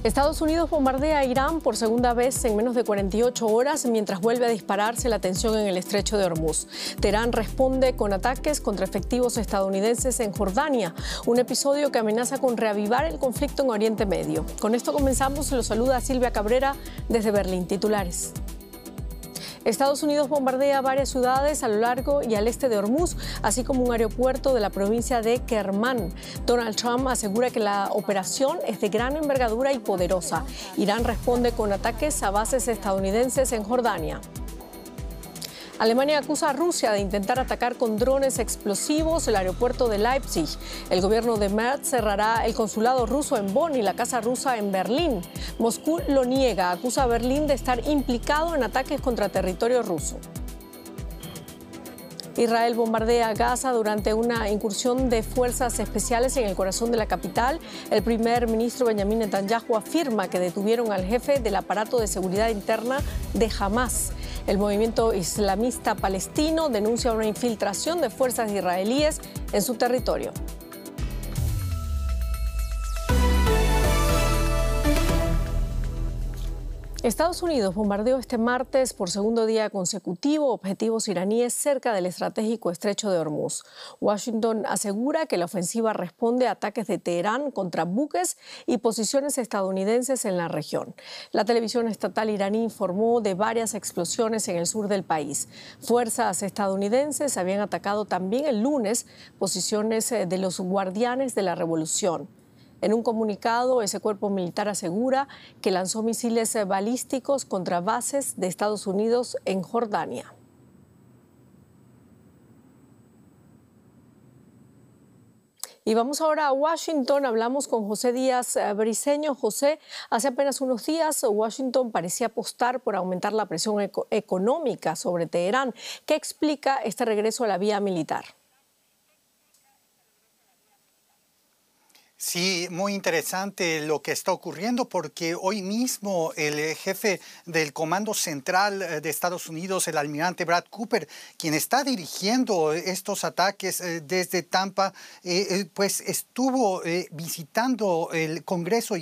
Estados Unidos bombardea a Irán por segunda vez en menos de 48 horas mientras vuelve a dispararse la tensión en el estrecho de Hormuz. Teherán responde con ataques contra efectivos estadounidenses en Jordania, un episodio que amenaza con reavivar el conflicto en Oriente Medio. Con esto comenzamos. Los saluda Silvia Cabrera desde Berlín. Titulares. Estados Unidos bombardea varias ciudades a lo largo y al este de Hormuz, así como un aeropuerto de la provincia de Kermán. Donald Trump asegura que la operación es de gran envergadura y poderosa. Irán responde con ataques a bases estadounidenses en Jordania. Alemania acusa a Rusia de intentar atacar con drones explosivos el aeropuerto de Leipzig. El gobierno de Merz cerrará el consulado ruso en Bonn y la casa rusa en Berlín. Moscú lo niega, acusa a Berlín de estar implicado en ataques contra territorio ruso. Israel bombardea Gaza durante una incursión de fuerzas especiales en el corazón de la capital. El primer ministro Benjamín Netanyahu afirma que detuvieron al jefe del aparato de seguridad interna de Hamás. El movimiento islamista palestino denuncia una infiltración de fuerzas israelíes en su territorio. Estados Unidos bombardeó este martes por segundo día consecutivo objetivos iraníes cerca del estratégico estrecho de Hormuz. Washington asegura que la ofensiva responde a ataques de Teherán contra buques y posiciones estadounidenses en la región. La televisión estatal iraní informó de varias explosiones en el sur del país. Fuerzas estadounidenses habían atacado también el lunes posiciones de los guardianes de la revolución. En un comunicado, ese cuerpo militar asegura que lanzó misiles balísticos contra bases de Estados Unidos en Jordania. Y vamos ahora a Washington. Hablamos con José Díaz Briceño. José, hace apenas unos días Washington parecía apostar por aumentar la presión económica sobre Teherán. ¿Qué explica este regreso a la vía militar? Sí, muy interesante lo que está ocurriendo porque hoy mismo el jefe del Comando Central de Estados Unidos, el almirante Brad Cooper, quien está dirigiendo estos ataques desde Tampa, pues estuvo visitando el Congreso